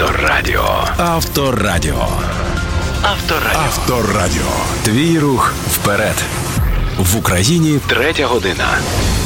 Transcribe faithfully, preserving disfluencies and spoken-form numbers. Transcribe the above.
Авторадіо. Авторадіо. Авторадіо. Авторадіо. Твій рух вперед. В Україні третя година.